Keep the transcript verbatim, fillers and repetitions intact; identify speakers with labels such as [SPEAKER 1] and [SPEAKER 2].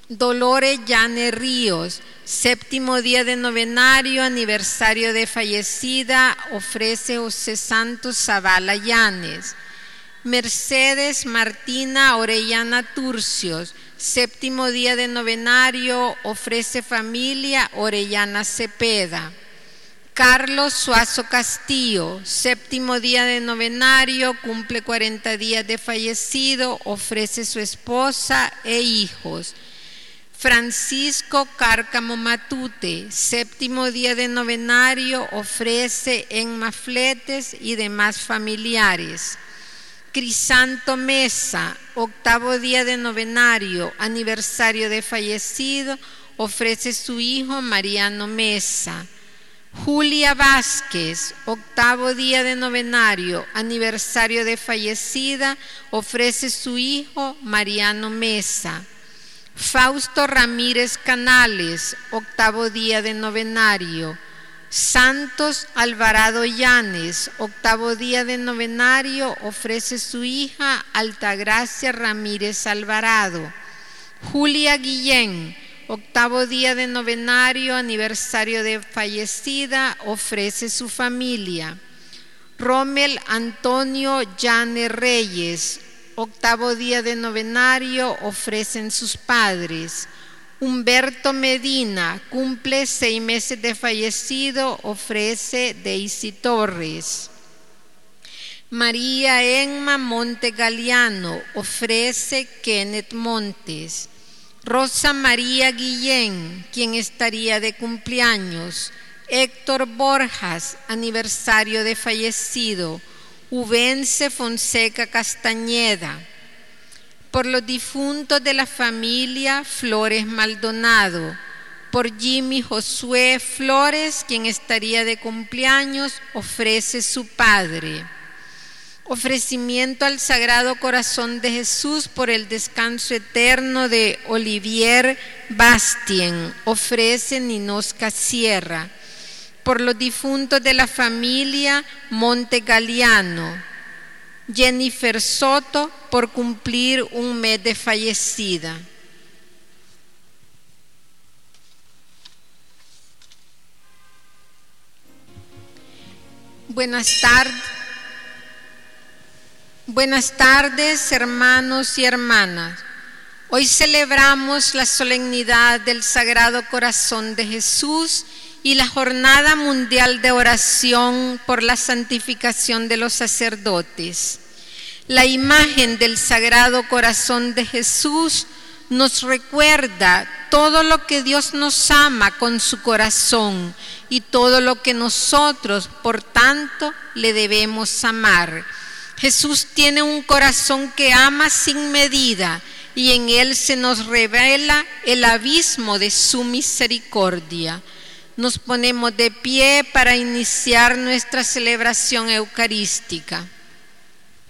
[SPEAKER 1] Dolores Llanes Ríos, séptimo día de novenario, aniversario de fallecida, ofrece José Santos Zavala Llanes. Mercedes Martina Orellana Turcios, séptimo día de novenario, ofrece familia Orellana Cepeda. Carlos Suazo Castillo, séptimo día de novenario, cumple cuarenta días de fallecido, ofrece su esposa e hijos. Francisco Cárcamo Matute, séptimo día de novenario, ofrece en Mafletes y demás familiares. Crisanto Mesa, octavo día de novenario, aniversario de fallecido, ofrece su hijo Mariano Mesa. Julia Vázquez, octavo día de novenario, aniversario de fallecida, ofrece su hijo Mariano Mesa. Fausto Ramírez Canales, octavo día de novenario. Santos Alvarado Llanes, octavo día de novenario, ofrece su hija Altagracia Ramírez Alvarado. Julia Guillén, octavo día de novenario, aniversario de fallecida, ofrece su familia. Rommel Antonio Llanes Reyes, octavo día de novenario, ofrecen sus padres. Humberto Medina, cumple seis meses de fallecido, ofrece Daisy Torres. María Emma Monte Galeano, ofrece Kenneth Montes. Rosa María Guillén, quien estaría de cumpleaños. Héctor Borjas, aniversario de fallecido. Ubense Fonseca Castañeda. Por los difuntos de la familia Flores Maldonado. Por Jimmy Josué Flores, quien estaría de cumpleaños, ofrece su padre. Ofrecimiento al Sagrado Corazón de Jesús por el descanso eterno de Olivier Bastien, ofrece Ninosca Sierra. Por los difuntos de la familia Monte Galeano. Jennifer Soto, por cumplir un mes de fallecida. Buenas tardes. Buenas tardes, hermanos y hermanas. Hoy celebramos la solemnidad del Sagrado Corazón de Jesús y la Jornada Mundial de Oración por la santificación de los sacerdotes. La imagen del Sagrado Corazón de Jesús nos recuerda todo lo que Dios nos ama con su corazón y todo lo que nosotros, por tanto, le debemos amar. Jesús tiene un corazón que ama sin medida y en él se nos revela el abismo de su misericordia. Nos ponemos de pie para iniciar nuestra celebración eucarística.